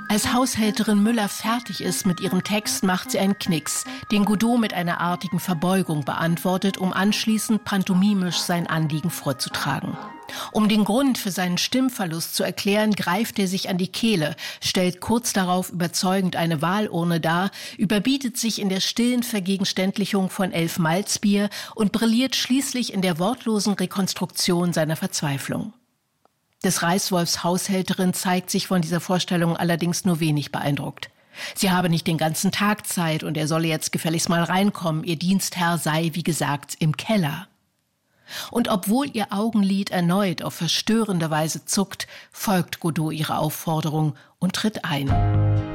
Als Haushälterin Müller fertig ist mit ihrem Text, macht sie einen Knicks, den Godot mit einer artigen Verbeugung beantwortet, um anschließend pantomimisch sein Anliegen vorzutragen. Um den Grund für seinen Stimmverlust zu erklären, greift er sich an die Kehle, stellt kurz darauf überzeugend eine Wahlurne dar, überbietet sich in der stillen Vergegenständlichung von 11 Malzbier und brilliert schließlich in der wortlosen Rekonstruktion seiner Verzweiflung. Des Reißwolfs Haushälterin zeigt sich von dieser Vorstellung allerdings nur wenig beeindruckt. Sie habe nicht den ganzen Tag Zeit und er solle jetzt gefälligst mal reinkommen. Ihr Dienstherr sei, wie gesagt, im Keller. Und obwohl ihr Augenlid erneut auf verstörende Weise zuckt, folgt Godot ihrer Aufforderung und tritt ein.